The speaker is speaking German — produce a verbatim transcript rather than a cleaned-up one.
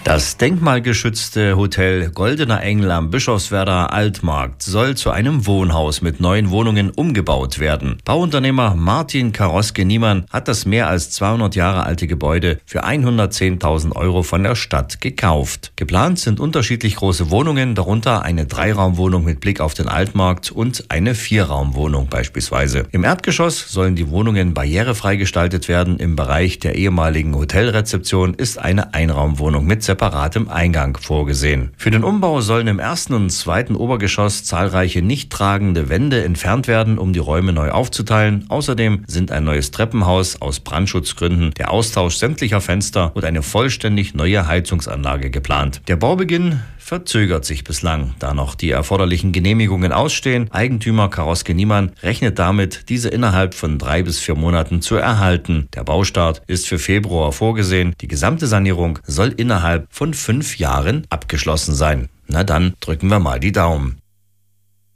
Das denkmalgeschützte Hotel Goldener Engel am Bischofswerder Altmarkt soll zu einem Wohnhaus mit neuen Wohnungen umgebaut werden. Bauunternehmer Martin Karoske-Niemann hat das mehr als zweihundert Jahre alte Gebäude für hundertzehntausend Euro von der Stadt gekauft. Geplant sind unterschiedlich große Wohnungen, darunter eine Dreiraumwohnung mit Blick auf den Altmarkt und eine Vierraumwohnung beispielsweise. Im Erdgeschoss sollen die Wohnungen barrierefrei gestaltet werden. Im Bereich der ehemaligen Hotelrezeption ist eine Einraumwohnung mit separatem Eingang vorgesehen. Für den Umbau sollen im ersten und zweiten Obergeschoss zahlreiche nicht tragende Wände entfernt werden, um die Räume neu aufzuteilen. Außerdem sind ein neues Treppenhaus aus Brandschutzgründen, der Austausch sämtlicher Fenster und eine vollständig neue Heizungsanlage geplant. Der Baubeginn verzögert sich bislang, da noch die erforderlichen Genehmigungen ausstehen. Eigentümer Karoske-Niemann rechnet damit, diese innerhalb von drei bis vier Monaten zu erhalten. Der Baustart ist für Februar vorgesehen. Die gesamte Sanierung soll innerhalb von fünf Jahren abgeschlossen sein. Na dann drücken wir mal die Daumen.